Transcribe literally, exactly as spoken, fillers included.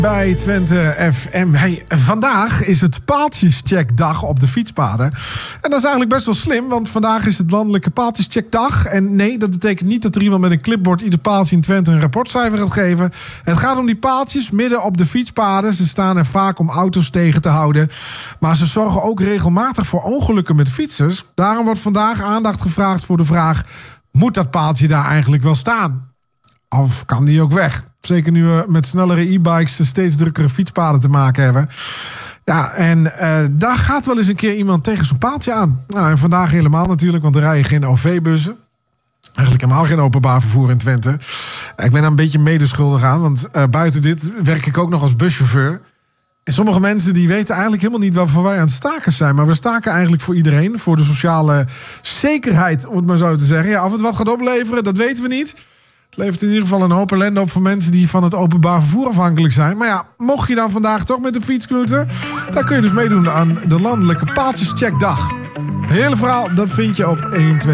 Bij Twente F M. Hey, vandaag is het paaltjescheckdag op de fietspaden. En dat is eigenlijk best wel slim, want vandaag is het landelijke paaltjescheckdag. En nee, dat betekent niet dat er iemand met een clipboard ieder paaltje in Twente een rapportcijfer gaat geven. Het gaat om die paaltjes midden op de fietspaden. Ze staan er vaak om auto's tegen te houden. Maar ze zorgen ook regelmatig voor ongelukken met fietsers. Daarom wordt vandaag aandacht gevraagd voor de vraag: moet dat paaltje daar eigenlijk wel staan? Of kan die ook weg? Zeker nu we met snellere e-bikes steeds drukkere fietspaden te maken hebben. Ja, en uh, daar gaat wel eens een keer iemand tegen zo'n paaltje aan. Nou, en vandaag helemaal natuurlijk, want er rijden geen O V-bussen. Eigenlijk helemaal geen openbaar vervoer in Twente. Ik ben daar een beetje medeschuldig aan, want uh, buiten dit werk ik ook nog als buschauffeur. En sommige mensen die weten eigenlijk helemaal niet waarvoor wij aan het staken zijn. Maar we staken eigenlijk voor iedereen, voor de sociale zekerheid, om het maar zo te zeggen. Ja, of het wat gaat opleveren, dat weten we niet. Het levert in ieder geval een hoop ellende op voor mensen die van het openbaar vervoer afhankelijk zijn. Maar ja, mocht je dan vandaag toch met een fietsscooter, dan kun je dus meedoen aan de landelijke paaltjescheckdag. Het hele verhaal, dat vind je op honderdtwintig.